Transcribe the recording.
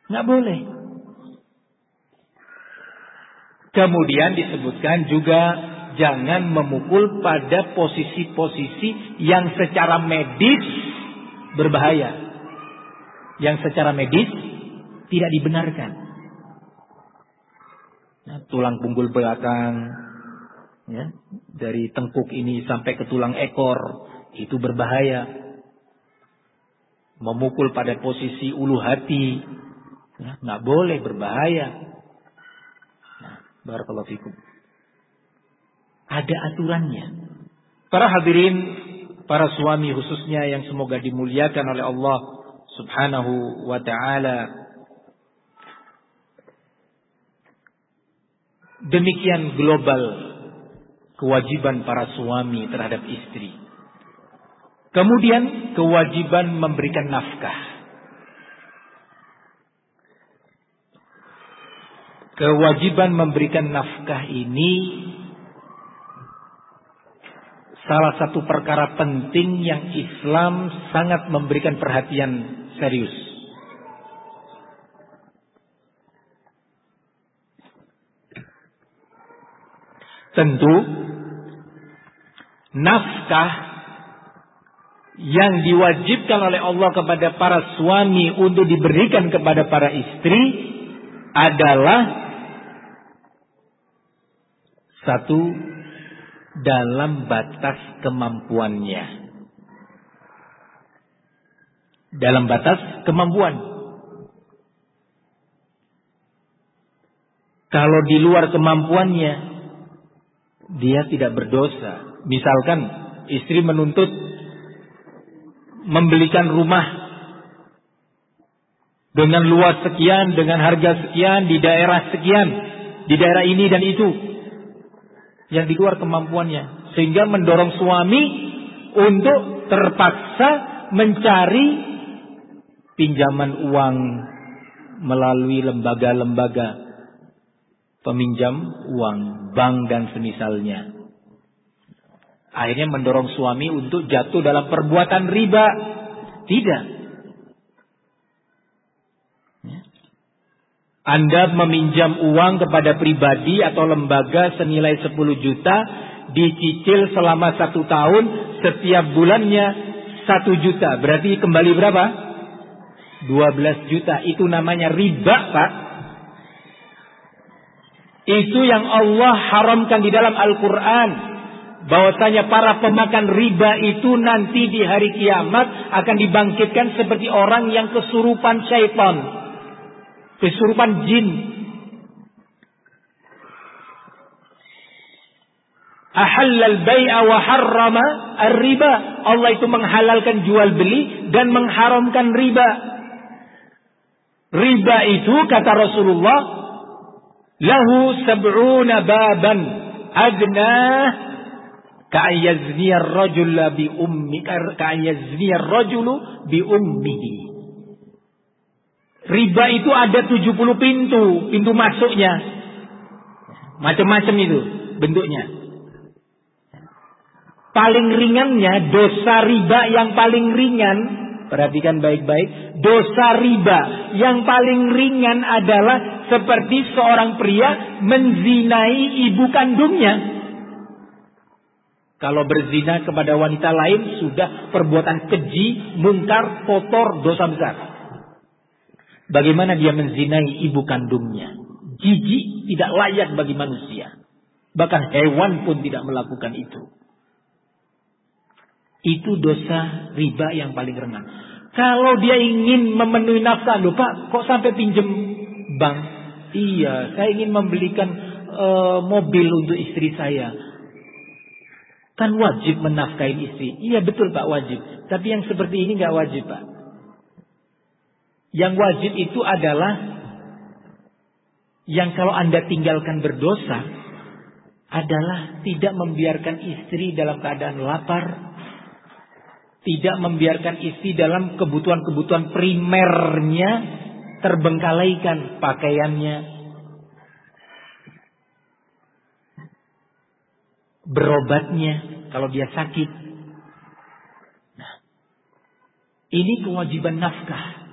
Nggak boleh. Kemudian disebutkan juga jangan memukul pada posisi-posisi yang secara medis berbahaya. Yang secara medis tidak dibenarkan. Nah, tulang punggul belakang, ya, dari tengkuk ini sampai ke tulang ekor, itu berbahaya. Memukul pada posisi ulu hati, ya, nggak boleh, berbahaya. Nah, barakallahu fikum. Ada aturannya. Para hadirin, para suami khususnya yang semoga dimuliakan oleh Allah Subhanahu wa ta'ala. Demikian global kewajiban para suami terhadap istri. Kemudian kewajiban memberikan nafkah. Kewajiban memberikan nafkah ini salah satu perkara penting yang Islam sangat memberikan perhatian serius. Tentu nafkah yang diwajibkan oleh Allah kepada para suami untuk diberikan kepada para istri adalah satu, dalam batas kemampuannya. Dalam batas kemampuan. Kalau di luar kemampuannya, dia tidak berdosa. Misalkan istri menuntut membelikan rumah dengan luas sekian, dengan harga sekian, di daerah sekian, di daerah ini dan itu, yang di luar kemampuannya, sehingga mendorong suami untuk terpaksa mencari pinjaman uang melalui lembaga-lembaga peminjam uang, bank dan semisalnya. Akhirnya mendorong suami untuk jatuh dalam perbuatan riba. Tidak. Anda meminjam uang kepada pribadi atau lembaga senilai 10 juta, dicicil selama 1 tahun, setiap bulannya 1 juta. Berarti kembali berapa? 12 juta. Itu namanya riba, Pak. Itu yang Allah haramkan di dalam Al-Quran. Bahwasanya para pemakan riba itu nanti di hari kiamat akan dibangkitkan seperti orang yang kesurupan syaitan, kesurupan jin. Ahallal bai'a wa harrama ar-riba. Allah itu menghalalkan jual beli dan mengharamkan riba. Riba itu kata Rasulullah, lahu sab'una baban adna ka'ayyazniya ar-rajulu bi ummi ka'ayyazniya ar-rajulu bi ummihi. Riba itu ada 70 pintu masuknya. Macam-macam itu bentuknya. Paling ringannya dosa riba yang paling ringan, perhatikan baik-baik, dosa riba yang paling ringan adalah seperti seorang pria menzinai ibu kandungnya. Kalau berzina kepada wanita lain sudah perbuatan keji, mungkar, kotor, dosa besar. Bagaimana dia menzinai ibu kandungnya? Jijik, tidak layak bagi manusia. Bahkan hewan pun tidak melakukan itu. Itu dosa riba yang paling ringan. Kalau dia ingin memenuhi nafkah, loh Pak, kok sampai pinjem bank? Iya, saya ingin membelikan mobil untuk istri saya. Kan wajib menafkahi istri. Iya betul Pak, wajib. Tapi yang seperti ini nggak wajib Pak. Yang wajib itu adalah yang kalau Anda tinggalkan berdosa adalah tidak membiarkan istri dalam keadaan lapar, tidak membiarkan istri dalam kebutuhan-kebutuhan primernya terbengkalaikan, pakaiannya, berobatnya kalau dia sakit. Nah, ini kewajiban nafkah.